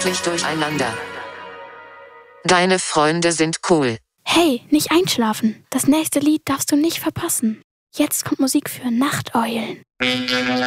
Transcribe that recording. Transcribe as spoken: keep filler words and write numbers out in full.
wirklich durcheinander. Deine Freunde sind cool. Hey, nicht einschlafen. Das nächste Lied darfst du nicht verpassen. Jetzt kommt Musik für Nachteulen.